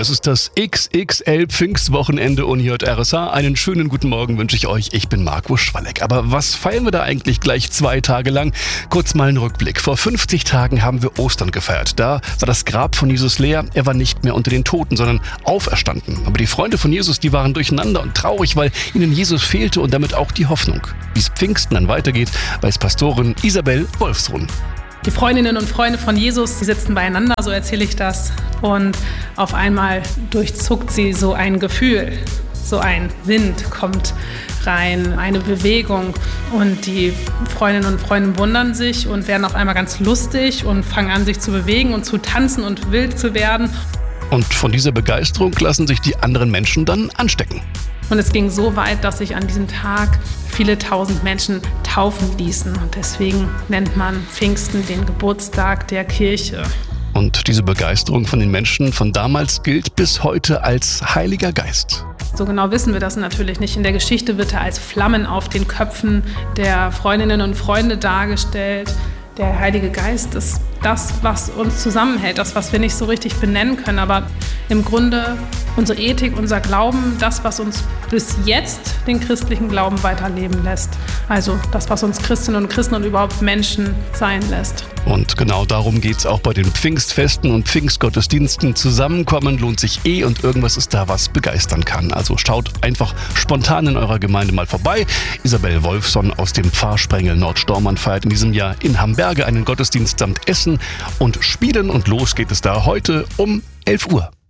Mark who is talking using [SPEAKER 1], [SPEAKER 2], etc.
[SPEAKER 1] Das ist das XXL Pfingstwochenende und hier hört RSA. Einen schönen guten Morgen wünsche ich euch. Ich bin Marco Schwalleck. Aber was feiern wir da eigentlich gleich 2 Tage lang? Kurz mal ein Rückblick. Vor 50 Tagen haben wir Ostern gefeiert. Da war das Grab von Jesus leer. Er war nicht mehr unter den Toten, sondern auferstanden. Aber die Freunde von Jesus, die waren durcheinander und traurig, weil ihnen Jesus fehlte und damit auch die Hoffnung. Wie es Pfingsten dann weitergeht, weiß Pastorin Isabel Wolfsohn.
[SPEAKER 2] Die Freundinnen und Freunde von Jesus, die sitzen beieinander, so erzähle ich das. Und auf einmal durchzuckt sie so ein Gefühl. So ein Wind kommt rein, eine Bewegung. Und die Freundinnen und Freunde wundern sich und werden auf einmal ganz lustig und fangen an, sich zu bewegen und zu tanzen und wild zu werden.
[SPEAKER 1] Und von dieser Begeisterung lassen sich die anderen Menschen dann anstecken.
[SPEAKER 2] Und es ging so weit, dass sich an diesem Tag viele tausend Menschen taufen ließen. Und deswegen nennt man Pfingsten den Geburtstag der Kirche.
[SPEAKER 1] Und diese Begeisterung von den Menschen von damals gilt bis heute als Heiliger Geist.
[SPEAKER 2] So genau wissen wir das natürlich nicht. In der Geschichte wird er als Flammen auf den Köpfen der Freundinnen und Freunde dargestellt. Der Heilige Geist ist das, was uns zusammenhält, das, was wir nicht so richtig benennen können. Aber im Grunde unsere Ethik, unser Glauben, das, was uns bis jetzt den christlichen Glauben weiterleben lässt. Also das, was uns Christinnen und Christen und überhaupt Menschen sein lässt.
[SPEAKER 1] Und genau darum geht es auch bei den Pfingstfesten und Pfingstgottesdiensten. Zusammenkommen lohnt sich und irgendwas ist da, was begeistern kann. Also schaut einfach spontan in eurer Gemeinde mal vorbei. Isabel Wolfsohn aus dem Pfarrsprengel Nordstormann feiert in diesem Jahr in Hamberge einen Gottesdienst samt Essen und Spielen. Und los geht es da heute um 11 Uhr.